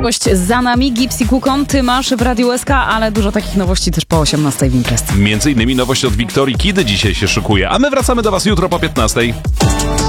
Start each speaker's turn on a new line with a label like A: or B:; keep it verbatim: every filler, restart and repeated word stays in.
A: Gość za nami, Gipsy Kukon, ty masz w Radiu S K, ale dużo takich nowości też po osiemnastej w imprezce.
B: Między innymi nowość od Wiktorii Kidy dzisiaj się szykuje, a my wracamy do was jutro po piętnastej.